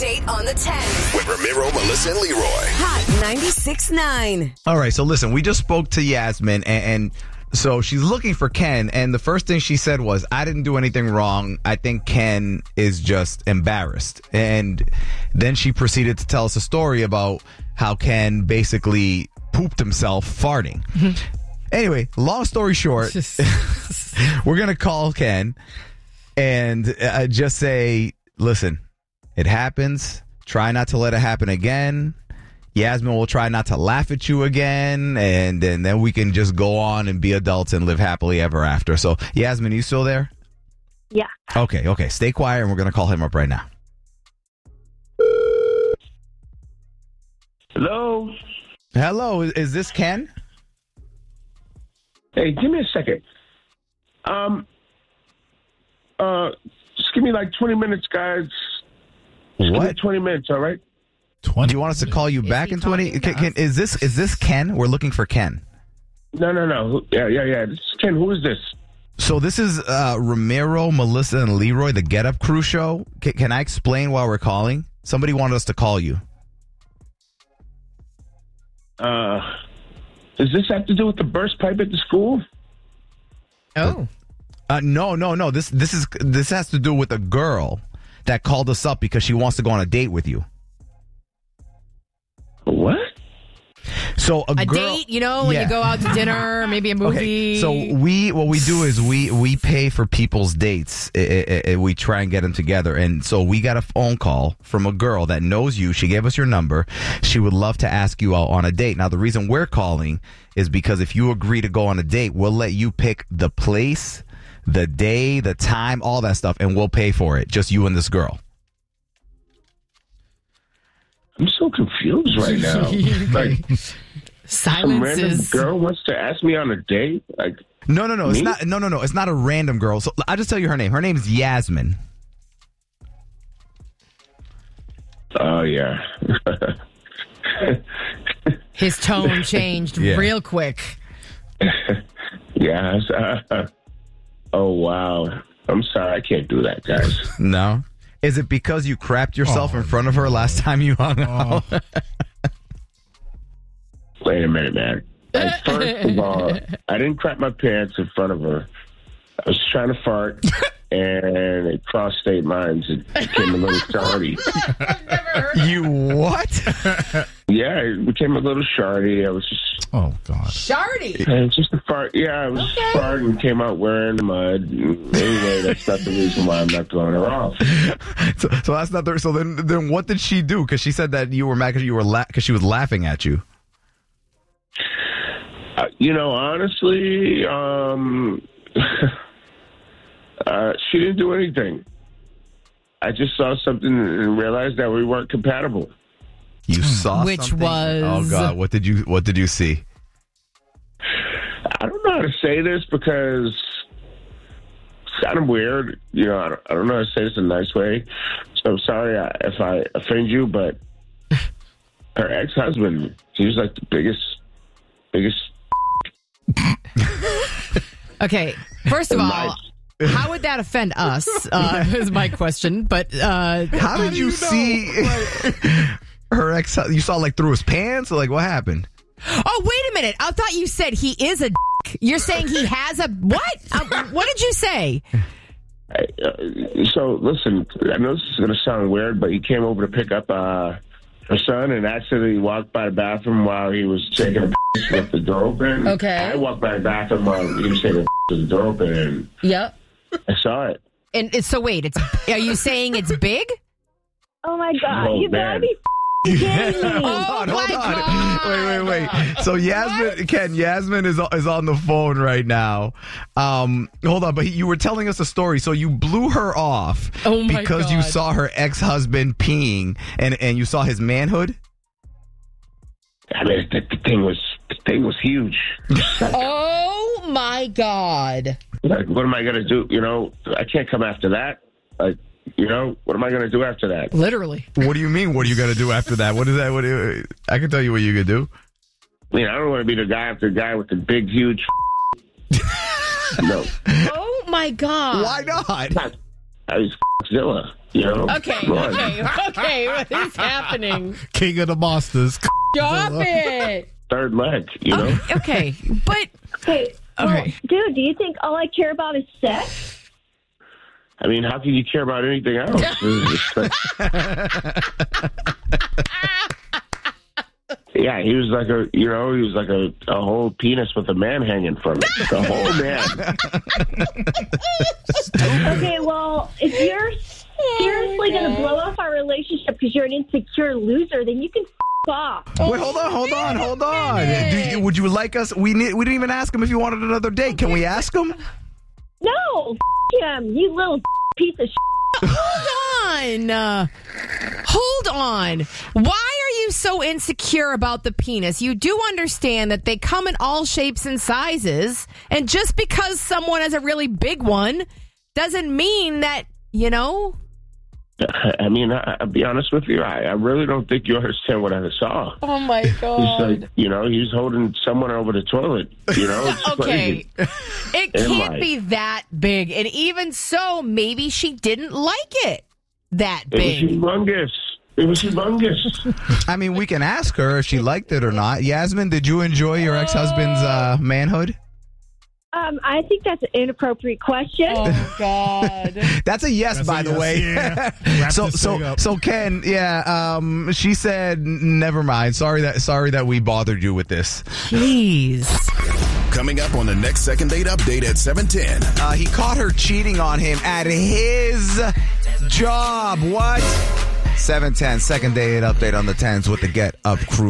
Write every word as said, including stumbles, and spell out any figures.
date on the ten. With Ramiro, Melissa, and Leroy. Hot ninety-six point nine. All right, so listen, we just spoke to Yasmin, and, and so she's looking for Ken, and the first thing she said was, I didn't do anything wrong. I think Ken is just embarrassed. And then she proceeded to tell us a story about how Ken basically pooped himself farting. Anyway, long story short, we're going to call Ken and uh, just say, listen, it happens. Try not to let it happen again. Yasmin will try not to laugh at you again, and, and then we can just go on and be adults and live happily ever after. So, Yasmin, you still there? Yeah. Okay, okay. Stay quiet, and we're going to call him up right now. Hello? Hello, is, is this Ken? Hey, give me a second. Um, uh, just give me like twenty minutes, guys. Just give me What? twenty minutes, all right? Do you want us to call you back he in twenty? talking Can, to can, us? is this is this Ken? We're looking for Ken. No, no, no. Who- Yeah, yeah, yeah. This is Ken. Who is this? So this is uh, Ramiro, Melissa, and Leroy, the Get Up Crew show. Can, can I explain why we're calling? Somebody wanted us to call you. Uh, does this have to do with the burst pipe at the school? Oh. Uh, no, no, no. This this is this has to do with a girl that called us up because she wants to go on a date with you. What? So a, A girl, date, you know, when Yeah. you go out to dinner, maybe a movie. Okay, so we what we do is we we pay for people's dates. I- I- I- we try and get them together, and so we got a phone call from a girl that knows you. She gave us your number. She would love to ask you out on a date. Now, the reason we're calling is because if you agree to go on a date, we'll let you pick the place, the day, the time, all that stuff, and we'll pay for it. Just you and this girl. I'm so confused right now. Like, some Silence random is. girl wants to ask me on a date? Like, No, no, no. It's Me? not. No, no, no. It's not a random girl. So I'll just tell you her name. Her name's Yasmin. oh, yeah. His tone changed Yeah. real quick. yeah. Uh, oh, wow. I'm sorry. I can't do that, guys. No. Is it because you crapped yourself in front of her last time you hung out? Wait a minute, man. Like, first of all, I didn't crap my pants in front of her. I was trying to fart, and it crossed state lines. It became a little shardy. You what? Yeah, it became a little shardy. I was just, Oh, God. Shardy. it was just a fart. Yeah, I was Okay. farting, came out wearing the mud. Anyway, that's not the reason why I'm not throwing her off. So, so that's not the. So then, then what did she do? Because she said that you were mad because you were la- because she was laughing at you. Uh, you know, honestly, um, uh, she didn't do anything. I just saw something and realized that we weren't compatible. You saw Which something? was- Oh God! What did you What did you see? I don't know how to say this because it's kind of weird. You know, I don't, I don't know how to say this in a nice way. So I'm sorry if I offend you, but her ex-husband, he was like the biggest, biggest. Okay, first of all, Nice. how would that offend us? Uh, is my question. But uh, How did you, see her ex? You saw like through his pants? Or like what happened? oh, wait a minute! I thought you said he is a. Dick. You're saying he has a what? Uh, what did you say? I, uh, so listen, I know this is going to sound weird, but he came over to pick up uh, her son and accidentally walked by the bathroom while he was taking a piss with the door open. Okay. I walked by the bathroom while he was taking a piss with the door open, and Yep. I saw it. And it's, so wait, it's are you saying it's big? Oh my God! Oh, you gotta man. be f***ing kidding me! Hold on, Oh, hold my on. God. Wait, wait, wait. So Yasmin, Ken, Yasmin is is on the phone right now. Um, hold on, but you were telling us a story. So you blew her off Oh, my because you God. saw her ex-husband peeing, and and you saw his manhood. I mean, the, the thing was the thing was huge. Oh my God! Like, what am I going to do? You know, I can't come after that. Like, you know, what am I going to do after that? Literally. What do you mean? What are you gonna do after that? What is that? What do you, I can tell you what you could do. I mean, I don't want to be the guy after the guy with the big, huge. No, Oh my God! Why not? I was Zilla. You know? Okay, Come on. okay, okay. What is happening? King of the Monsters. Stop it. Third leg, you know? Okay, but Hey, well, Okay. dude, do you think all I care about is sex? I mean, how can you care about anything else? It's like- yeah, he was like a, you know, he was like a, a whole penis with a man hanging from it. The whole man. Okay, well, if you're seriously going to blow off our relationship because you're an insecure loser, then you can f*** off. Wait, hold on, hold on, hold on. Do you, would you like us? We need, we didn't even ask him if he wanted another date. Can we ask him? No, f- him, you little piece of shit. hold on. Uh, hold on. Why are you so insecure about the penis? You do understand that they come in all shapes and sizes, and just because someone has a really big one doesn't mean that, you know. I mean, I, I'll be honest with you. I, I really don't think you understand what I saw. Oh my He's god. like, you know, he's holding someone over the toilet. You know, it's Okay. crazy. It Am can't I? be that big. And even so, maybe she didn't like it that It was big. humongous. It was humongous. I mean, we can ask her if she liked it or not. Yasmin, did you enjoy your ex-husband's uh, manhood? Um, I think that's an inappropriate question. Oh God. That's a yes, That's by a the yes, way. yeah. Wrap so, this so, thing up. so, Ken, yeah, um, she said, "N- never mind. Sorry that, sorry that we bothered you with this. Jeez. Coming up on the next Second Date Update at seven ten. Uh, he caught her cheating on him at his job. What? seven ten, second date update on the tens with the Get Up crew.